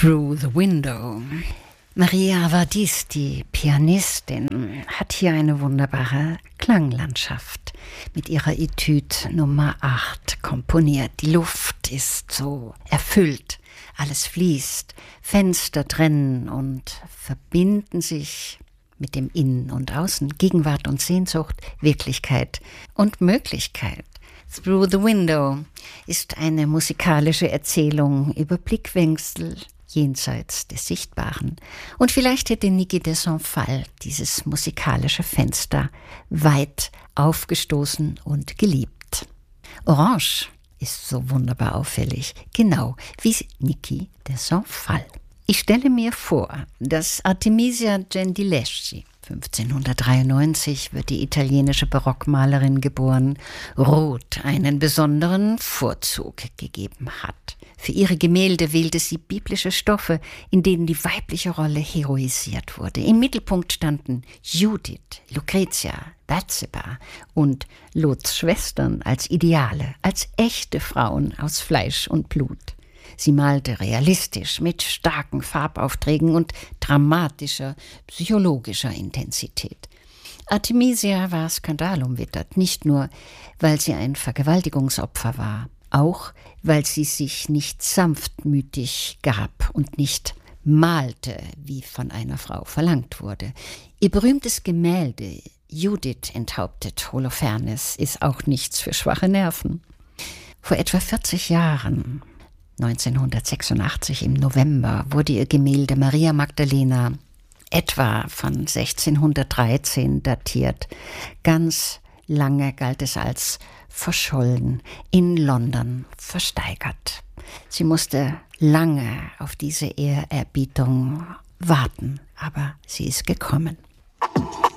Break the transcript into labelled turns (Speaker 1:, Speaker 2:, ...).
Speaker 1: Through the Window. Maria Wadis, die Pianistin, hat hier eine wunderbare Klanglandschaft mit ihrer Etüde Nummer 8 komponiert. Die Luft ist so erfüllt, alles fließt, Fenster trennen und verbinden sich mit dem Innen und Außen, Gegenwart und Sehnsucht, Wirklichkeit und Möglichkeit. Through the Window ist eine musikalische Erzählung über Blickwechsel jenseits des Sichtbaren. Und vielleicht hätte Niki de Saint-Phalle dieses musikalische Fenster weit aufgestoßen und geliebt. Orange ist so wunderbar auffällig, genau wie Niki de Saint-Phalle. Ich stelle mir vor, dass Artemisia Gentileschi, 1593 wird die italienische Barockmalerin geboren, Rot einen besonderen Vorzug gegeben hat. Für ihre Gemälde wählte sie biblische Stoffe, in denen die weibliche Rolle heroisiert wurde. Im Mittelpunkt standen Judith, Lucretia, Bathseba und Lots Schwestern als Ideale, als echte Frauen aus Fleisch und Blut. Sie malte realistisch mit starken Farbaufträgen und dramatischer, psychologischer Intensität. Artemisia war skandalumwittert, nicht nur, weil sie ein Vergewaltigungsopfer war, auch, weil sie sich nicht sanftmütig gab und nicht malte, wie von einer Frau verlangt wurde. Ihr berühmtes Gemälde Judith enthauptet Holofernes ist auch nichts für schwache Nerven. Vor etwa 40 Jahren 1986 im November wurde ihr Gemälde Maria Magdalena, etwa von 1613 datiert. Ganz lange galt es als verschollen, in London versteigert. Sie musste lange auf diese Ehrerbietung warten, aber sie ist gekommen.